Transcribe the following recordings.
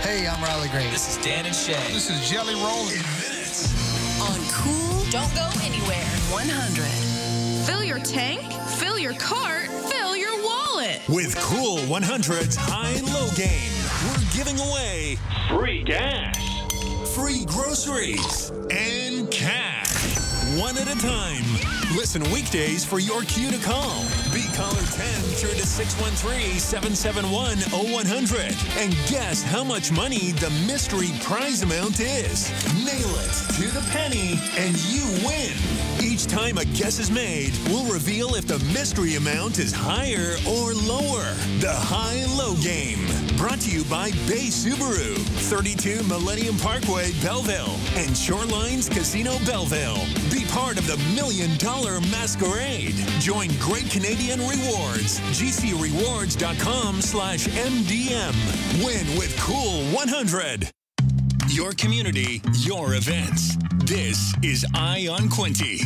Hey, I'm Riley Green. This is Dan and Shay. This is Jelly Roll. In minutes. On Cool, don't go anywhere. 100. Fill your tank, fill your cart, fill your wallet. With Cool 100's high and low game, we're giving away free gas, free groceries, and cash. One at a time. Listen weekdays for your cue to call. Be caller 10 through to 613-771-0100 and guess how much money the mystery prize amount is. Nail it to the penny and you win. Each time a guess is made, we'll reveal if the mystery amount is higher or lower. The high and low game. Brought to you by Bay Subaru, 32 Millennium Parkway, Belleville, and Shorelines Casino, Belleville. Be part of the $1 Million Masquerade. Join Great Canadian Rewards. GCRewards.com/MDM. Win with Cool 100. Your community, your events. This is Eye on Quinte.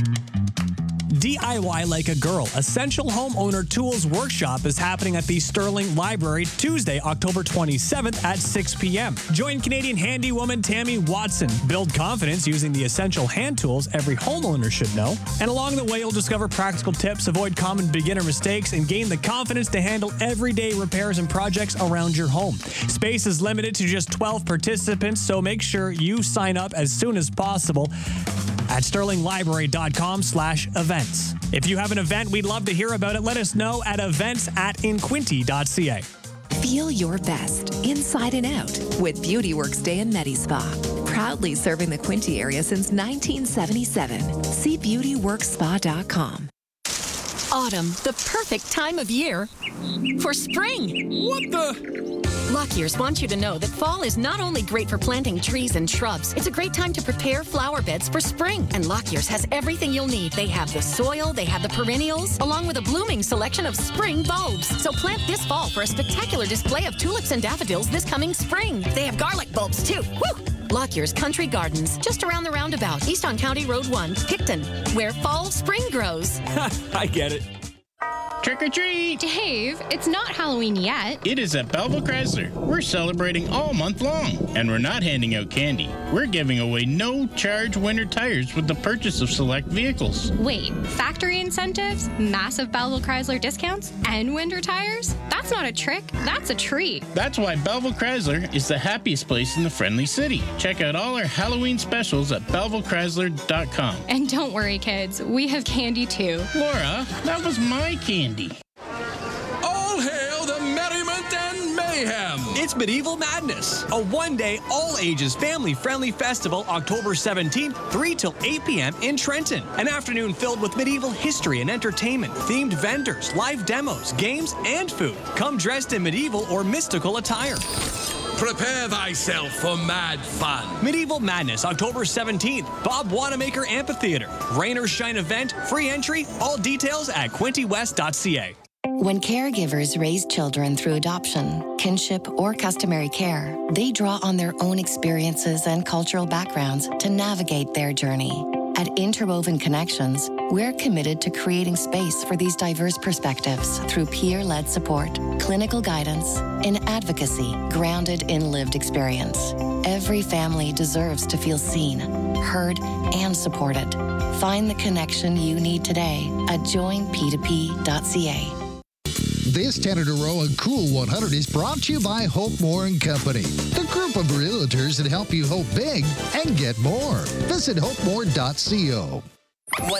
DIY Like a Girl, Essential Homeowner Tools Workshop is happening at the Sterling Library Tuesday, October 27th at 6 p.m. Join Canadian handywoman Tammy Watson. Build confidence using the essential hand tools every homeowner should know. And along the way, you'll discover practical tips, avoid common beginner mistakes, and gain the confidence to handle everyday repairs and projects around your home. Space is limited to just 12 participants, so make sure you sign up as soon as possible at sterlinglibrary.com/events. If you have an event, we'd love to hear about it. Let us know at events@inquinte.ca. Feel your best, inside and out, with Beauty Works Day in Medi-Spa. Proudly serving the Quinte area since 1977. See beautyworkspa.com. Autumn, the perfect time of year for spring. What the? Lockyear's wants you to know that fall is not only great for planting trees and shrubs, it's a great time to prepare flower beds for spring. And Lockyear's has everything you'll need. They have the soil, they have the perennials, along with a blooming selection of spring bulbs. So plant this fall for a spectacular display of tulips and daffodils this coming spring. They have garlic bulbs too. Woo! Lockyear's Country Gardens, just around the roundabout, east on County Road 1, Picton, where fall spring grows. I get it. Trick or treat! Dave, it's not Halloween yet. It is at Belleville Chrysler. We're celebrating all month long, and we're not handing out candy. We're giving away no-charge winter tires with the purchase of select vehicles. Wait, factory incentives, massive Belleville Chrysler discounts, and winter tires? That's not a trick, that's a treat. That's why Belleville Chrysler is the happiest place in the friendly city. Check out all our Halloween specials at BellevilleChrysler.com. And don't worry, kids, we have candy too. Laura, that was my candy. All hail the merriment and mayhem! It's Medieval Madness, a one-day, all-ages, family-friendly festival October 17th, 3 till 8 p.m. in Trenton. An afternoon filled with medieval history and entertainment, themed vendors, live demos, games, and food. Come dressed in medieval or mystical attire. Prepare thyself for mad fun. Medieval Madness, October 17th, Bob Wanamaker Amphitheater. Rain or shine event, free entry, all details at quintewest.ca. When caregivers raise children through adoption, kinship, or customary care, they draw on their own experiences and cultural backgrounds to navigate their journey. At Interwoven Connections, we're committed to creating space for these diverse perspectives through peer-led support, clinical guidance, and advocacy grounded in lived experience. Every family deserves to feel seen, heard, and supported. Find the connection you need today at joinp2p.ca. This 10 in a row on Cool 100 is brought to you by Hope Moore & Company, the group of realtors that help you hope big and get more. Visit hopemore.co.